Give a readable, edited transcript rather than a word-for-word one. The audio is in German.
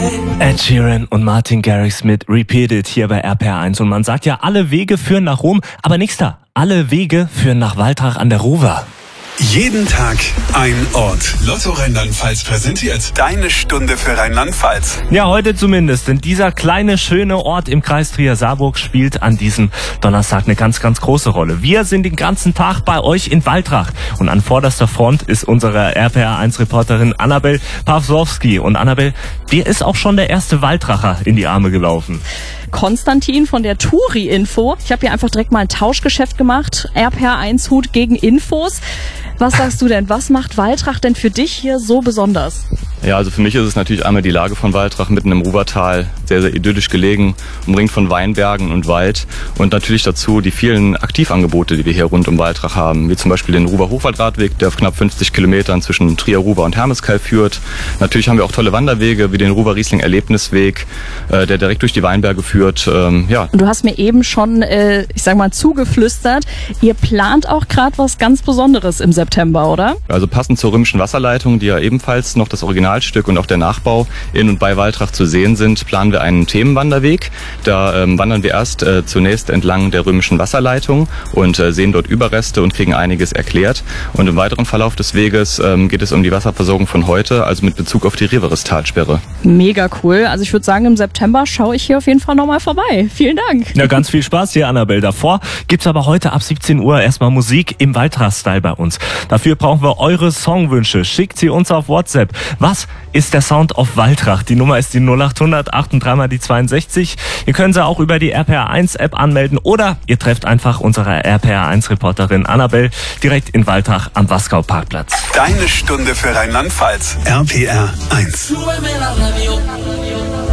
Ed Sheeran und Martin Garrix mit Repeated hier bei RPR1. Und man sagt ja, alle Wege führen nach Rom, aber nix da. Alle Wege führen nach Waltrach an der Ruwer. Jeden Tag ein Ort. Lotto Rheinland-Pfalz präsentiert Deine Stunde für Rheinland-Pfalz. Ja, heute zumindest, denn dieser kleine, schöne Ort im Kreis Trier-Saarburg spielt an diesem Donnerstag eine ganz, ganz große Rolle. Wir sind den ganzen Tag bei euch in Waltrach und an vorderster Front ist unsere RPR1-Reporterin Annabel Pawsowski. Und Annabel, dir ist auch schon der erste Waltracher in die Arme gelaufen. Konstantin von der Touri-Info. Ich habe hier einfach direkt mal ein Tauschgeschäft gemacht. RPR1-Hut gegen Infos. Was sagst du denn? Was macht Waltrach denn für dich hier so besonders? Ja, also für mich ist es natürlich einmal die Lage von Waltrach mitten im Ruwertal, sehr, sehr idyllisch gelegen, umringt von Weinbergen und Wald und natürlich dazu die vielen Aktivangebote, die wir hier rund um Waltrach haben, wie zum Beispiel den Ruwer-Hochwaldradweg, der auf knapp 50 Kilometern zwischen Trier-Ruwer und Hermeskeil führt. Natürlich haben wir auch tolle Wanderwege wie den Ruwer-Riesling-Erlebnisweg, der direkt durch die Weinberge führt. Ja. Du hast mir eben schon, zugeflüstert, ihr plant auch gerade was ganz Besonderes im September, oder? Also passend zur Römischen Wasserleitung, die ja ebenfalls noch das Originalstück und auch der Nachbau in und bei Waltrach zu sehen sind, planen wir einen Themenwanderweg. Da wandern wir erst zunächst entlang der Römischen Wasserleitung und sehen dort Überreste und kriegen einiges erklärt. Und im weiteren Verlauf des Weges geht es um die Wasserversorgung von heute, also mit Bezug auf die Riverestalsperre. Mega cool. Also ich würde sagen, im September schaue ich hier auf jeden Fall nochmal vorbei. Vielen Dank. Ja, ganz viel Spaß hier, Annabel. Davor gibt's aber heute ab 17 Uhr erstmal Musik im Waltrach-Style bei uns. Dafür brauchen wir eure Songwünsche. Schickt sie uns auf WhatsApp. Was ist der Sound of Waltrach? Die Nummer ist die 0800 83 mal die 62. Ihr könnt sie auch über die RPR1-App anmelden oder ihr trefft einfach unsere RPR1-Reporterin Annabel direkt in Waltrach am Wasgau-Parkplatz. Deine Stunde für Rheinland-Pfalz. RPR1.